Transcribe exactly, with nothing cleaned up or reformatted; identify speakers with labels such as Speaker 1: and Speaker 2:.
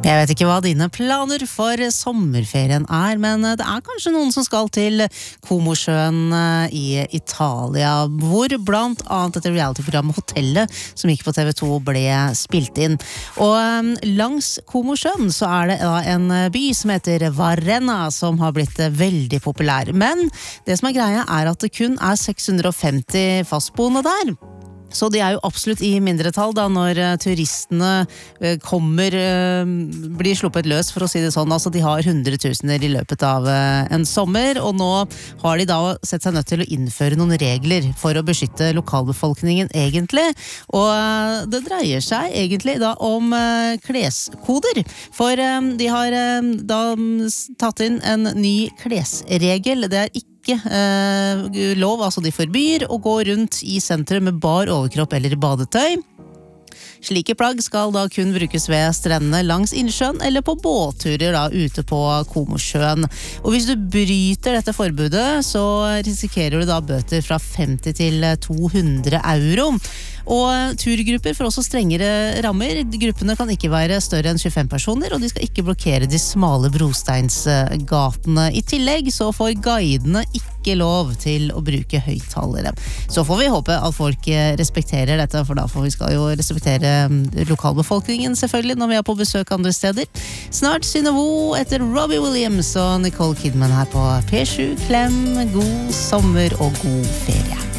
Speaker 1: Jeg vet ikke hva dine planer for sommerferien er, men det er kanskje noen som skal til Comosjøen i Italia, hvor blant annet dette reality-programmet Hotellet, som gikk på T V to, ble spilt inn. Og langs Comosjøen så er det da en by som heter Varenna, som har blitt veldig populær. Men det som er greia er at det kun er seks hundre og femti fastboende der. Så de er jo absolutt i mindretall da, når turistene kommer, blir sluppet løs, for å si det sånn. Altså, de har hundretusener i løpet av en sommer, og nå har de da sett seg nødt til å innføre noen regler for å beskytte lokalbefolkningen egentlig. Og det dreier seg egentlig da om kleskoder, for de har da tatt inn en ny klesregel. Det er ikke ikke eh, lov, altså de forbyr å gå rundt i sentrum med bar overkropp eller badetøy. Slike plagg skal da kun brukes ved strendene langs innsjøen eller på båtturer da ute på Comosjøen. Og hvis du bryter dette forbudet, så risikerer du da bøter fra femti til to hundre euro. Og turgrupper får også strengere rammer. Gruppene kan ikke være større enn tjuefem personer, og de skal ikke blokkere de smale brosteinsgatene. I tillegg så får guidene ikke lov til å bruke høyttalere. Så får vi håpe at folk respekterer dette, for da får vi skal jo respektere lokalbefolkningen selvfølgelig når vi er på besøk andre steder. Snart Synnøve etter Robbie Williams og Nicole Kidman her på P sju. Klem, god sommer og god ferie.